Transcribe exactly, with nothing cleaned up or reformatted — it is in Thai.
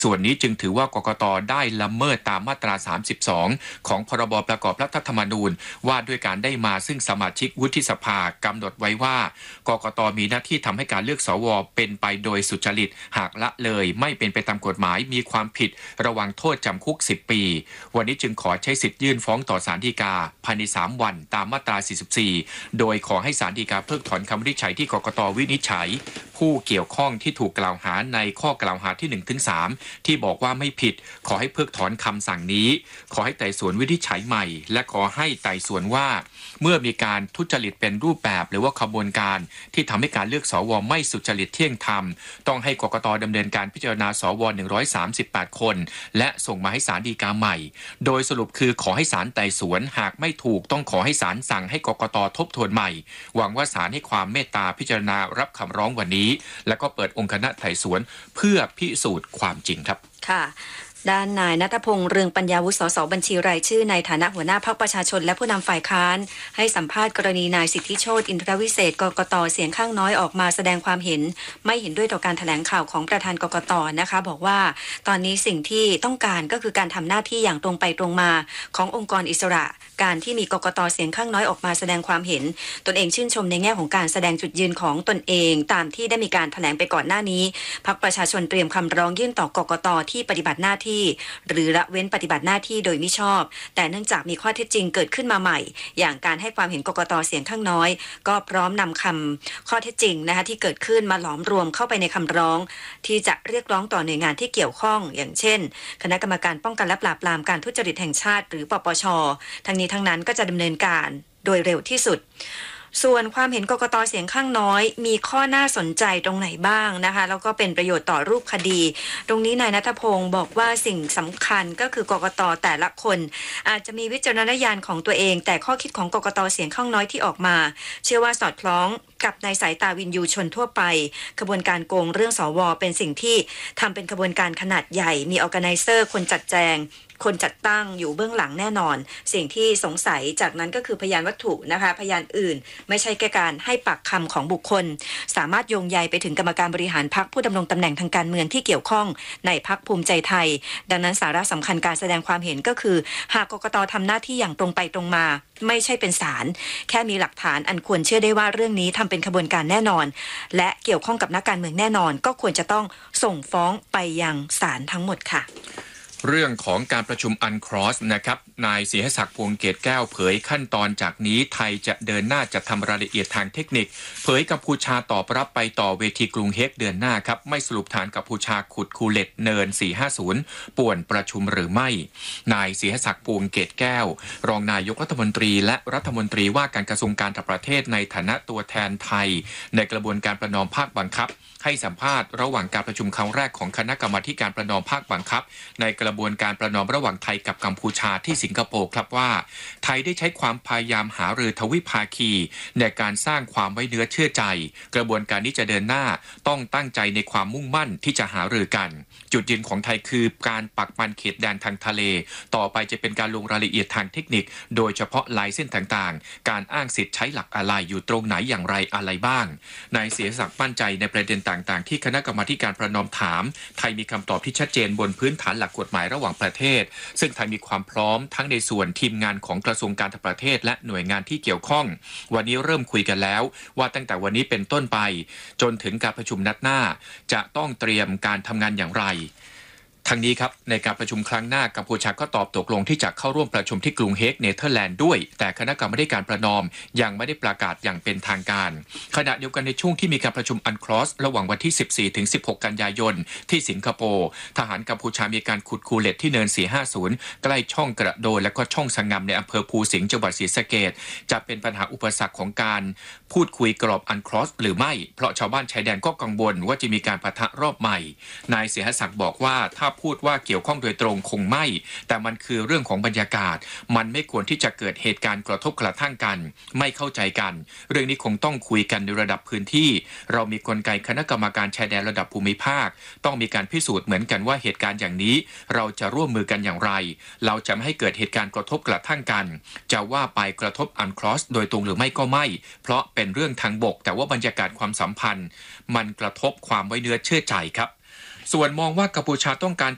ส่วนนี้จึงถือว่ากกต.ได้ละเมิดตามมาตราสามสิบสองของพรบประกอบรัฐธรรมนูญว่าด้วยการได้มาซึ่งสมาชิกวุฒิสภากำหนดไว้ว่ากกต.มีหน้าที่ทำให้การเลือกสวเป็นไปโดยสุจริตหากละเลยไม่เป็นไปตามกฎหมายมีความผิดระวังโทษจำคุกสิบปีวันนี้จึงขอใช้สิทธิ์ยื่นฟ้องต่อศาลฎีกาภายในสามวันตามมาตราสี่สิบสี่โดยขอให้ศาลฎีกาเพิกถอนคำวินิจฉัยที่กกต.วินิจฉัยผู้เกี่ยวข้องที่ถูกกล่าวหาในข้อกล่าวหาที่ หนึ่งถึงสาม ที่บอกว่าไม่ผิดขอให้เพิกถอนคำสั่งนี้ขอให้ไต่สวนวินิจฉัยใหม่และขอให้ไต่สวนว่าเมื่อมีการทุจริตเป็นรูปแบบหรือว่าขบวนการที่ทำให้การเลือกสวไม่สุจริตเที่ยงธรรมต้องให้กกต.ดำเนินการพิจารณาสวหนึ่งร้อยสามสิบแปดคนและส่งมาให้ศาลฎีกาใหม่โดยสรุปคือขอให้ศาลไต่สวนหากไม่ถูกต้องขอให้ศาลสั่งให้กกต.ทบทวนใหม่หวังว่าศาลให้ความเมตตาพิจารณารับคำร้องวันนี้และก็เปิดองค์คณะไต่สวนเพื่อพิสูจน์ความจริงครับค่ะด้านนายณัฐพงษ์เรืองปัญญาวุฒิสสบัญชีรายชื่อในฐานะหัวหน้าพรรคประชาชนและผู้นำฝ่ายค้านให้สัมภาษณ์กรณีนายสิทธิโชติอินทรวิเศษกกต.เสียงข้างน้อยออกมาแสดงความเห็นไม่เห็นด้วยต่อการแถลงข่าวของประธานกกต.นะคะบอกว่าตอนนี้สิ่งที่ต้องการก็คือการทำหน้าที่อย่างตรงไปตรงมาขององค์กรอิสระการที่มีกกต.เสียงข้างน้อยออกมาแสดงความเห็นตนเองชื่นชมในแง่ของการแสดงจุดยืนของตนเองตามที่ได้มีการแถลงไปก่อนหน้านี้พรรคประชาชนเตรียมคำร้องยื่นต่อกกต.ที่ปฏิบัติหน้าที่หรือละเว้นปฏิบัติหน้าที่โดยมิชอบแต่เนื่องจากมีข้อเท็จจริงเกิดขึ้นมาใหม่อย่างการให้ความเห็นกกต.เสียงข้างน้อยก็พร้อมนำคำข้อเท็จจริงนะคะที่เกิดขึ้นมาหลอมรวมเข้าไปในคำร้องที่จะเรียกร้องต่อหน่วยงานที่เกี่ยวข้องอย่างเช่นคณะกรรมการป้องกันและปราบปรามการทุจริตแห่งชาติหรือปปช.ทั้งนี้ทั้งนั้นก็จะดำเนินการโดยเร็วที่สุดส่วนความเห็นกกต.เสียงข้างน้อยมีข้อน่าสนใจตรงไหนบ้างนะคะแล้วก็เป็นประโยชน์ต่อรูปคดีตรงนี้นายณัฐพงศ์บอกว่าสิ่งสำคัญก็คือกกต.แต่ละคนอาจจะมีวิจารณญาณของตัวเองแต่ข้อคิดของกกต.เสียงข้างน้อยที่ออกมาเชื่อว่าสอดคล้องกับในสายตาวินยูชนทั่วไปขบวนการโกงเรื่องสวเป็นสิ่งที่ทำเป็นขบวนการขนาดใหญ่มีออร์แกไนเซอร์คนจัดแจงคนจัดตั้งอยู่เบื้องหลังแน่นอนสิ่งที่สงสัยจากนั้นก็คือพยานวัตถุนะคะพยานอื่นไม่ใช่แค่การให้ปากคำของบุคคลสามารถโยงใยไปถึงกรรมการบริหารพรรคผู้ดำรงตำแหน่งทางการเมืองที่เกี่ยวข้องในพรรคภูมิใจไทยดังนั้นสาระสำคัญการแสดงความเห็นก็คือหากกกต.ทำหน้าที่อย่างตรงไปตรงมาไม่ใช่เป็นศาลแค่มีหลักฐานอันควรเชื่อได้ว่าเรื่องนี้ทำเป็นขบวนการแน่นอนและเกี่ยวข้องกับนักการเมืองแน่นอนก็ควรจะต้องส่งฟ้องไปยังศาลทั้งหมดค่ะเรื่องของการประชุมอันครอสนะครับนายศรีศักดิ์พวงเกตแก้วเผยขั้นตอนจากนี้ไทยจะเดินหน้าจะทำรายละเอียดทางเทคนิคเผยกัมพูชาตอบรับไปต่อเวทีกรุงเฮกเดือนหน้าครับไม่สรุปฐานกัมพูชาขุดคูเล็ตเนินสี่ห้าศูนย์ป่วนประชุมหรือไม่นายศรีศักดิ์พวงเกตแก้วรองนายกรัฐมนตรีและรัฐมนตรีว่าการกระทรวงการต่างประเทศในฐานะตัวแทนไทยในกระบวนการประนอมภาคบังคับให้สัมภาษณ์ระหว่างการประชุมครั้งแรกของคณะกรรมาการประนอมภาคบังคับในกระบวนการประนอมระหว่างไทยกับกัมพูชาที่สิงคโปร์ครับว่าไทยได้ใช้ความพยายามหารือทวิภาคีในการสร้างความไว้เนื้อเชื่อใจกระบวนการนี้จะเดินหน้าต้องตั้งใจในความมุ่งมั่นที่จะหารือกันจุดยืนของไทยคือการปักมันเขตแดนทางทะเลต่อไปจะเป็นการลงรายละเอียดทางเทคนิคโดยเฉพาะลายเส้นต่างๆการอ้างสิทธิ์ใช้หลักอะไรอยู่ตรงไหนอย่างไรอะไรบ้างนายศรีศักดิ์มั่นใจในประเด็นต่างๆที่คณะกรรมาการประนอมถามไทยมีคำตอบที่ชัดเจนบนพื้นฐานหลักกฎหมายระหว่างประเทศซึ่งไทยมีความพร้อมทั้งในส่วนทีมงานของกระทรวงการต่างประเทศและหน่วยงานที่เกี่ยวข้องวันนี้เริ่มคุยกันแล้วว่าตั้งแต่วันนี้เป็นต้นไปจนถึงการประชุมนัดหน้าจะต้องเตรียมการทำงานอย่างไรทั้งนี้ครับในการประชุมครั้งหน้ากัมพูชาก็ตอบตกลงที่จะเข้าร่วมประชุมที่กรุงเฮกเนเธอร์แลนด์ด้วยแต่คณะกรรมาการประนอมยังไม่ได้ประกาศอย่างเป็นทางการขณะเดียวกันในช่วงที่มีการประชุมอันครอสระหว่างวันที่สิบสี่ถึงสิบหกกันยายนที่สิงคโปร์ทหารกัมพูชามีการขุดคูเล็ตที่เนินสี่ห้าศูนย์ใกล้ช่องกระโดนและก็ช่องสงำในอำเภอภูสิงห์จังหวัดศรีสะเกษจะเป็นปัญหาอุปสรรคของการพูดคุยกรอบอันครอสหรือไม่เพราะชาวบ้านชายแดนก็กังวลว่าจะมีการปะทะรอบใหม่นายศรีศักดิ์บอกว่าถ้าพูดว่าเกี่ยวข้องโดยตรงคงไม่แต่มันคือเรื่องของบรรยากาศมันไม่ควรที่จะเกิดเหตุการณ์กระทบกระทั่งกันไม่เข้าใจกันเรื่องนี้คงต้องคุยกันในระดับพื้นที่เรามีกลไกคณะกรรมการชายแดนระดับภูมิภาคต้องมีการพิสูจน์เหมือนกันว่าเหตุการณ์อย่างนี้เราจะร่วมมือกันอย่างไรเราจะไม่ให้เกิดเหตุการณ์กระทบกระทั่งกันจะว่าไปกระทบอันครอสโดยตรงหรือไม่ก็ไม่เพราะเป็นเรื่องทางบกแต่ว่าบรรยากาศความสัมพันธ์มันกระทบความไว้เนื้อเชื่อใจครับส่วนมองว่ากัมพูชาต้องการ